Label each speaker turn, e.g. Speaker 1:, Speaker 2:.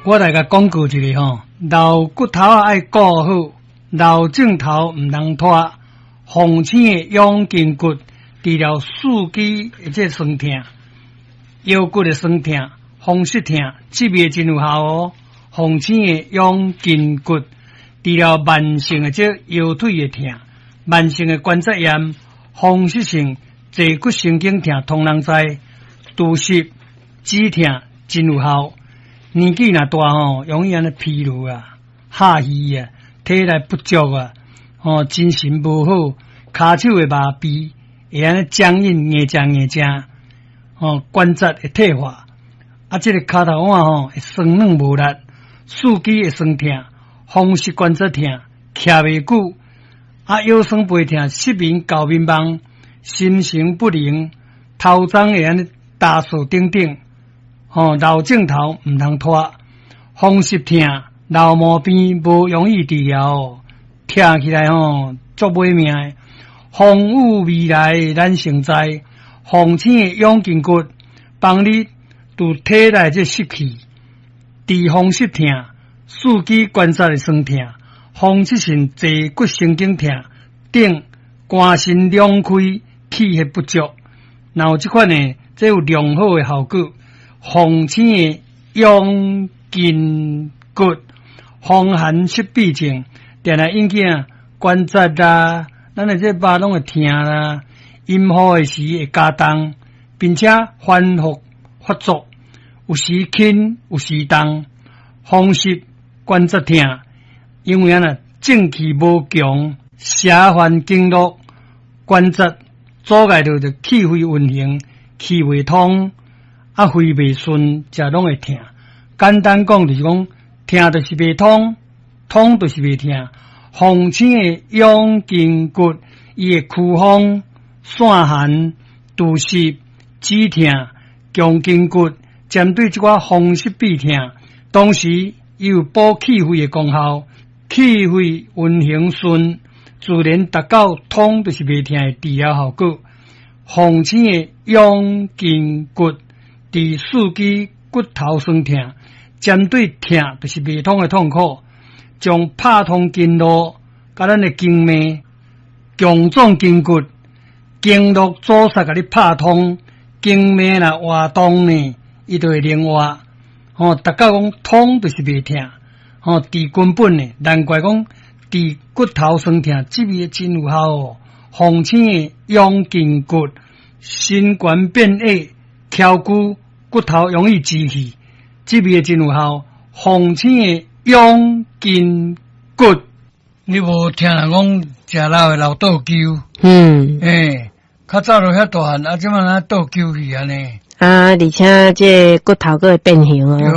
Speaker 1: 我来甲广告一下吼，老骨头爱顾好，老镜头唔通拖。红星的养筋骨，治疗四肢即酸痛、腰骨的酸痛、风湿痛，级别真有效哦。红星的养筋骨，治疗慢性的即腰腿的痛、慢性的关节炎、风湿性坐骨神经痛，通人知。肚湿、止痛真有效。年纪若大吼，容易安尼疲劳啊、下虚啊、体力不足啊。精神无好，骹手会麻痹，会安尼僵硬、硬正，关节会退化，这个骹头腕会酸软无力，四肢会酸痛，风湿关节痛，徛袂久，腰酸背痛，失眠、搞迷茫，心神不宁，头鬃会安尼打扫等等，老镜头唔通拖，风湿痛、老毛病无容易治疗。听起来足歹命的，风雨未来咱成灾，红星的养筋骨，帮你拄体内这湿气，治风湿痛、四肢关节的酸痛、风湿性坐骨神经痛等，肝肾两开，气血不足，然后这款呢，这有良好的效果。红星的养筋骨，风寒湿痹症。定来引起关节啦，咱的这肉拢会痛啦，阴雨的时会加重，并且反复发作，有时轻，有时重，风湿关节痛，因为正气无强，下犯经络，关节阻碍到气血运行，气未通，肺未顺，才拢会痛。简单讲就是讲，痛就是未通。通就是袂痛，红星的养筋骨，伊会驱风、散寒、肚湿、止痛、强筋骨，针对这个风湿痹痛，同时伊有补气血的功效，气血运行顺，自然达到通就是袂痛的治疗效果。红星的养筋骨，治四肢骨头酸痛，针对痛就是袂通的痛苦。将拍通经络，甲咱的经脉、强壮筋骨、经络阻塞，甲你拍通，经脉若活动呢，伊就会灵活。大家讲通就是袂痛，治根本呢，难怪讲治骨头酸痛，这味真有效哦。红星的养筋骨，心肝变矮、翘骨、骨头容易积气，这味真有效。红星的养筋骨，你无听人讲食老的老倒灸？较早就遐大汉，即摆倒灸去安尼。
Speaker 2: 而且这骨头个会变形哦。